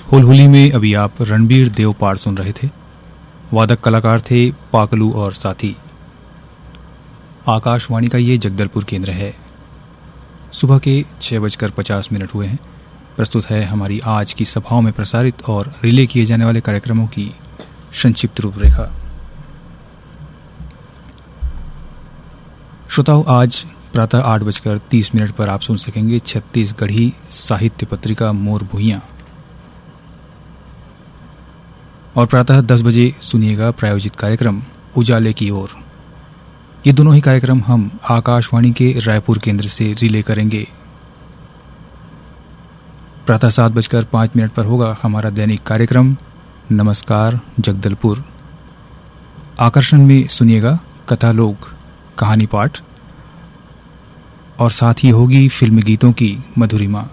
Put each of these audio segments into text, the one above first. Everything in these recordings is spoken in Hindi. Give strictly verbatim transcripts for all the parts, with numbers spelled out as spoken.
हुलहुली में अभी आप रणबीर देवपाड़ सुन रहे थे। वादक कलाकार थे पाकलू और साथी। आकाशवाणी का ये जगदलपुर केंद्र है। सुबह के छह बजकर पचास मिनट हुए हैं। प्रस्तुत है हमारी आज की सभाओं में प्रसारित और रिले किए जाने वाले कार्यक्रमों की संक्षिप्त रूपरेखा। श्रोताओं, आज प्रातः आठ बजकर तीस मिनट पर आप सुन सकेंगे छत्तीसगढ़ी साहित्य पत्रिका मोर भुइयां, और प्रातः दस बजे सुनिएगा प्रायोजित कार्यक्रम उजाले की ओर। ये दोनों ही कार्यक्रम हम आकाशवाणी के रायपुर केंद्र से रिले करेंगे। प्रातः सात बजकर पांच मिनट पर होगा हमारा दैनिक कार्यक्रम नमस्कार जगदलपुर। आकर्षण में सुनिएगा कथा लोग, कहानी पाठ, और साथ ही होगी फिल्मी गीतों की मधुरिमा।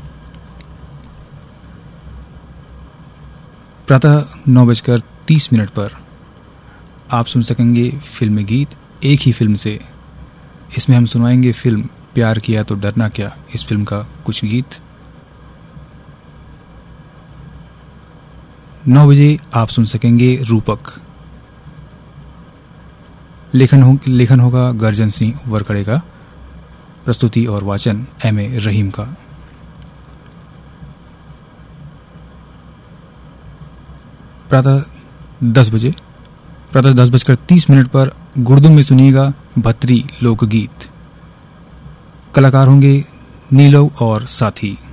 प्रातः नौ बजकर तीस मिनट पर आप सुन सकेंगे फिल्मी गीत एक ही फिल्म से। इसमें हम सुनाएंगे फिल्म प्यार किया तो डरना क्या, इस फिल्म का कुछ गीत। नौ बजे आप सुन सकेंगे रूपक। लेखन हो, लेखन होगा गर्जन सिंह वरकड़े का। प्रस्तुति और वाचन एम ए रहीम का। प्रातः दस बजे प्रातः दस बजकर तीस मिनट पर गुड़दुम में सुनिएगा भत्री लोकगीत। कलाकार होंगे नीलव और साथी।